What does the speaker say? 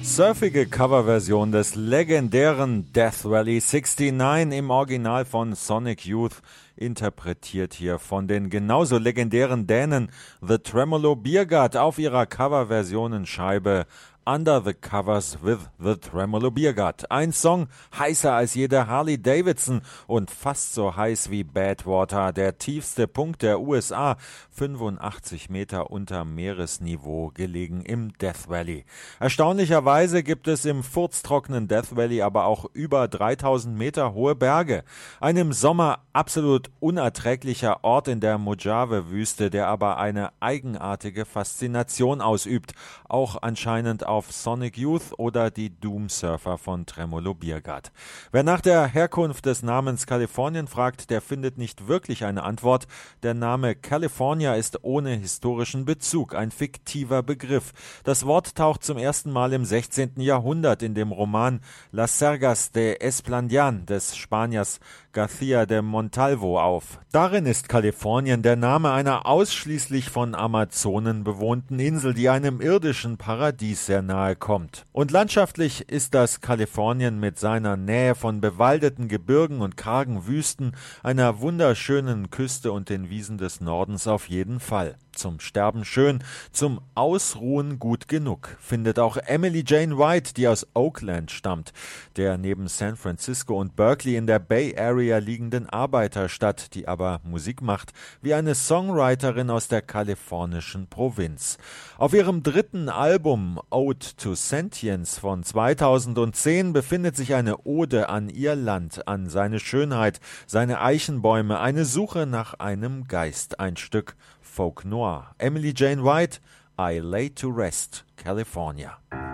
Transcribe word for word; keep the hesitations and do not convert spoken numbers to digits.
Surfige Coverversion des legendären Death Valley neunundsechzig im Original von Sonic Youth, interpretiert hier von den genauso legendären Dänen The Tremolo Biergardt auf ihrer Coverversionenscheibe Under the Covers with the Tremolo Biergardt. Ein Song heißer als jede Harley Davidson und fast so heiß wie Badwater, der tiefste Punkt der U S A, fünfundachtzig Meter unter Meeresniveau, gelegen im Death Valley. Erstaunlicherweise gibt es im furztrockenen Death Valley aber auch über dreitausend Meter hohe Berge. Ein im Sommer absolut unerträglicher Ort in der Mojave-Wüste, der aber eine eigenartige Faszination ausübt, auch anscheinend auf Sonic Youth oder die Doom-Surfer von Tremolo Biergardt. Wer nach der Herkunft des Namens Kalifornien fragt, der findet nicht wirklich eine Antwort. Der Name California ist ohne historischen Bezug, ein fiktiver Begriff. Das Wort taucht zum ersten Mal im sechzehnten Jahrhundert in dem Roman Las Sergas de Esplandian des Spaniers García de Montalvo auf. Darin ist Kalifornien der Name einer ausschließlich von Amazonen bewohnten Insel, die einem irdischen Paradies sehr nahe kommt. Und landschaftlich ist das Kalifornien mit seiner Nähe von bewaldeten Gebirgen und kargen Wüsten, einer wunderschönen Küste und den Wiesen des Nordens auf jeden Fall. Zum Sterben schön, zum Ausruhen gut genug, findet auch Emily Jane White, die aus Oakland stammt, der neben San Francisco und Berkeley in der Bay Area liegenden Arbeiterstadt, die aber Musik macht wie eine Songwriterin aus der kalifornischen Provinz. Auf ihrem dritten Album Ode to Sentience von zweitausendzehn befindet sich eine Ode an ihr Land, an seine Schönheit, seine Eichenbäume, eine Suche nach einem Geist, ein Stück Folk Noir. Emily Jane White, I Lay to Rest, California.